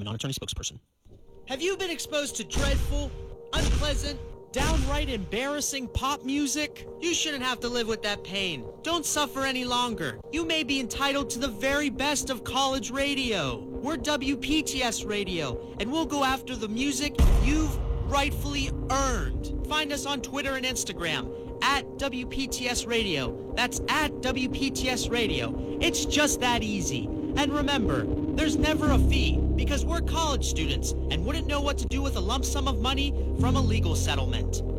non-attorney spokesperson. Have you been exposed to dreadful, unpleasant, downright embarrassing pop music? You shouldn't have to live with that pain. Don't suffer any longer. You may be entitled to the very best of college radio. We're WPTS Radio, and we'll go after the music you've rightfully earned. Find us on Twitter and Instagram at WPTS Radio. That's at WPTS Radio. It's just that easy. And remember, there's never a fee because we're college students and wouldn't know what to do with a lump sum of money from a legal settlement.